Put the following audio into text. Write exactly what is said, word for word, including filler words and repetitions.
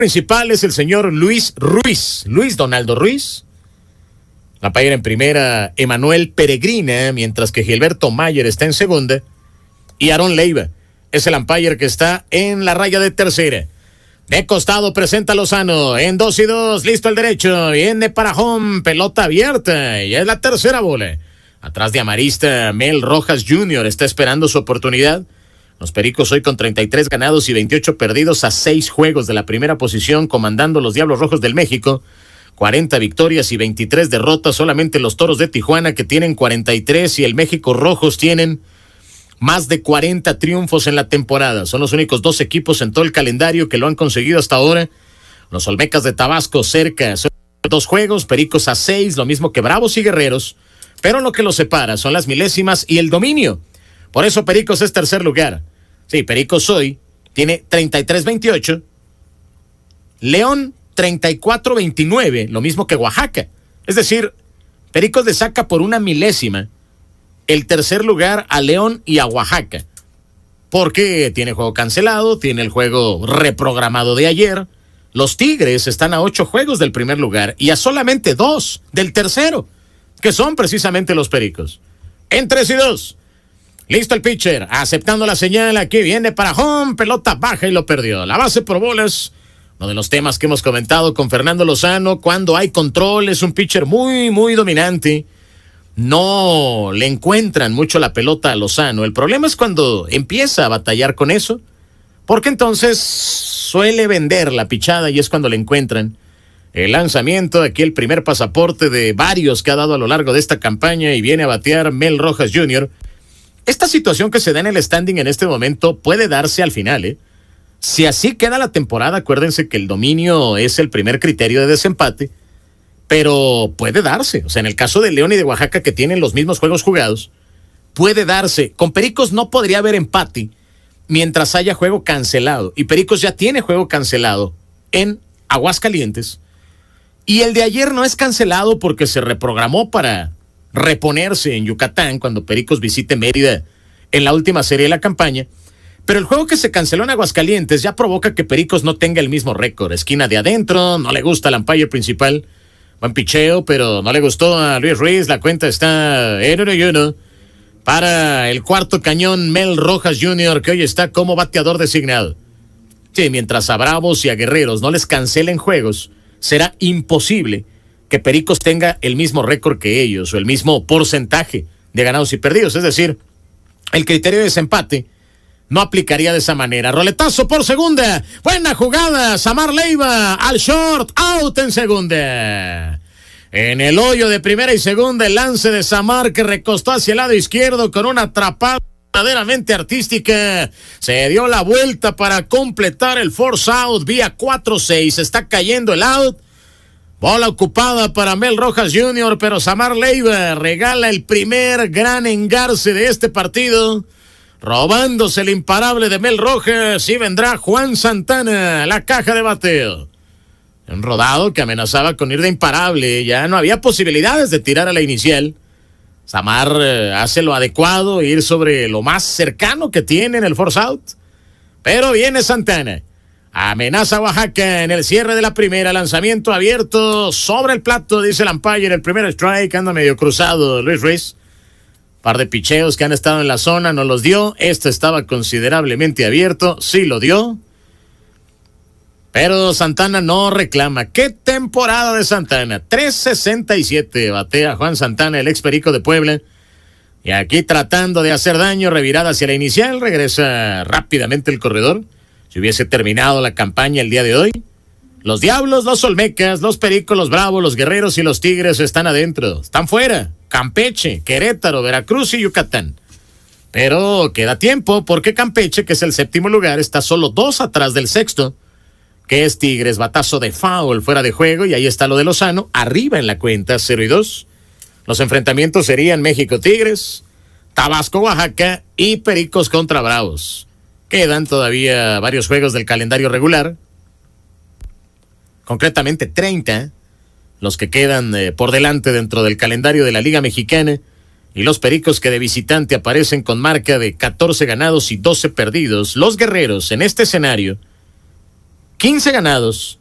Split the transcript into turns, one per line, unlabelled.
principal es el señor Luis Ruiz, Luis Donaldo Ruiz. Umpire en primera, Emanuel Peregrina, mientras que Gilberto Mayer está en segunda. Y Aarón Leiva es el umpire que está en la raya de tercera. De costado presenta Lozano, en dos y dos, listo el derecho, viene para home, pelota abierta, y es la tercera bola. Atrás de Amarista, Mel Rojas junior está esperando su oportunidad. Los Pericos hoy con treinta y tres ganados y veintiocho perdidos a seis juegos de la primera posición, comandando los Diablos Rojos del México. cuarenta victorias y veintitrés derrotas, solamente los Toros de Tijuana que tienen cuarenta y tres y el México Rojos tienen más de cuarenta triunfos en la temporada. Son los únicos dos equipos en todo el calendario que lo han conseguido hasta ahora. Los Olmecas de Tabasco cerca, son dos juegos, Pericos a seis, lo mismo que Bravos y Guerreros, pero lo que los separa son las milésimas y el dominio. Por eso Pericos es tercer lugar. Sí, Pericos hoy tiene treinta y tres veintiocho, León treinta y cuatro veintinueve, lo mismo que Oaxaca. Es decir, Pericos le saca por una milésima el tercer lugar a León y a Oaxaca, porque tiene juego cancelado, tiene el juego reprogramado de ayer. Los Tigres están a ocho juegos del primer lugar y a solamente dos del tercero, que son precisamente los Pericos. En tres y dos. Listo el pitcher, aceptando la señal, aquí viene para home, pelota baja y lo perdió. La base por bolas, uno de los temas que hemos comentado con Fernando Lozano, cuando hay control, es un pitcher muy, muy dominante. No le encuentran mucho la pelota a Lozano. El problema es cuando empieza a batallar con eso, porque entonces suele vender la pichada y es cuando le encuentran. El lanzamiento, aquí el primer pasaporte de varios que ha dado a lo largo de esta campaña y viene a batear Mel Rojas junior Esta situación que se da en el standing en este momento puede darse al final, ¿eh? Si así queda la temporada, acuérdense que el dominio es el primer criterio de desempate, pero puede darse. O sea, en el caso de León y de Oaxaca, que tienen los mismos juegos jugados, puede darse. Con Pericos no podría haber empate mientras haya juego cancelado, y Pericos ya tiene juego cancelado en Aguascalientes, y el de ayer no es cancelado porque se reprogramó para reponerse en Yucatán cuando Pericos visite Mérida en la última serie de la campaña. Pero el juego que se canceló en Aguascalientes ya provoca que Pericos no tenga el mismo récord. Esquina de adentro, no le gusta el umpire principal. Buen picheo, pero no le gustó a Luis Ruiz. La cuenta está en uno y uno para el cuarto cañón Mel Rojas junior, que hoy está como bateador designado. Sí, mientras a Bravos y a Guerreros no les cancelen juegos, será imposible que Pericos tenga el mismo récord que ellos o el mismo porcentaje de ganados y perdidos. Es decir, el criterio de desempate no aplicaría de esa manera. Roletazo por segunda. Buena jugada. Samar Leiva al short. Out en segunda. En el hoyo de primera y segunda, el lance de Samar que recostó hacia el lado izquierdo con una atrapada verdaderamente artística. Se dio la vuelta para completar el force out vía cuatro seis. Está cayendo el out. Bola ocupada para Mel Rojas junior, pero Samar Leiva regala el primer gran engarce de este partido, robándose el imparable de Mel Rojas, y vendrá Juan Santana, la caja de bateo. Un rodado que amenazaba con ir de imparable, ya no había posibilidades de tirar a la inicial. Samar eh, hace lo adecuado, ir sobre lo más cercano que tiene en el force out, pero viene Santana. Amenaza a Oaxaca en el cierre de la primera, lanzamiento abierto sobre el plato, dice el umpire, el primer strike, anda medio cruzado Luis Ruiz. Par de picheos que han estado en la zona, no los dio. Este estaba considerablemente abierto, sí lo dio. Pero Santana no reclama. ¡Qué temporada de Santana! tres sesenta y siete batea Juan Santana, el ex Perico de Puebla. Y aquí tratando de hacer daño, revirada hacia la inicial, regresa rápidamente el corredor. Si hubiese terminado la campaña el día de hoy, los Diablos, los Olmecas, los Pericos, los Bravos, los Guerreros y los Tigres están adentro. Están fuera. Campeche, Querétaro, Veracruz y Yucatán. Pero queda tiempo porque Campeche, que es el séptimo lugar, está solo dos atrás del sexto, que es Tigres. Batazo de foul fuera de juego y ahí está lo de Lozano, arriba en la cuenta, cero y dos. Los enfrentamientos serían México Tigres, Tabasco Oaxaca y Pericos contra Bravos. Quedan todavía varios juegos del calendario regular, concretamente treinta, los que quedan eh, por delante dentro del calendario de la Liga Mexicana, y los Pericos que de visitante aparecen con marca de catorce ganados y doce perdidos. Los Guerreros en este escenario, quince ganados,